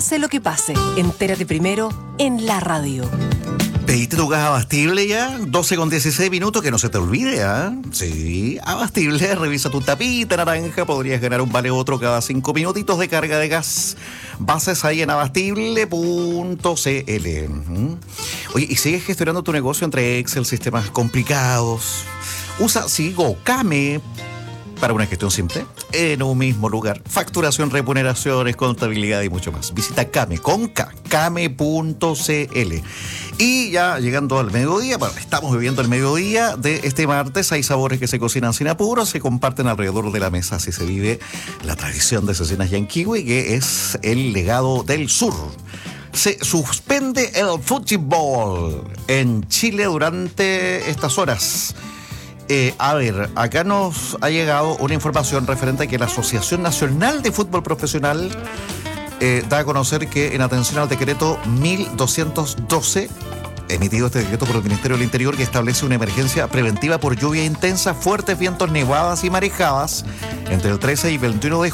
Pase lo que pase, entérate primero en la radio. ¿Pediste tu gas Abastible ya? 12:16, que no se te olvide, ¿ah? Sí, Abastible, revisa tu tapita naranja, podrías ganar un vale otro cada 5 minutitos de carga de gas. Bases ahí en abastible.cl. Oye, ¿y sigues gestionando tu negocio entre Excel, sistemas complicados? Usa Sigocame para una gestión simple, en un mismo lugar. Facturación, remuneraciones, contabilidad y mucho más. Visita Kame, con K, kame.cl. Y ya llegando al mediodía, bueno, estamos viviendo el mediodía de este martes. Hay sabores que se cocinan sin apuro, se comparten alrededor de la mesa. Así se vive la tradición de Cecinas Yanquihue, que es el legado del sur. Se suspende el fútbol en Chile durante estas horas. A ver, acá nos ha llegado una información referente a que la Asociación Nacional de Fútbol Profesional da a conocer que en atención al decreto 1212, emitido este decreto por el Ministerio del Interior, que establece una emergencia preventiva por lluvia intensa, fuertes vientos, nevadas y marejadas entre el 13 y 21 de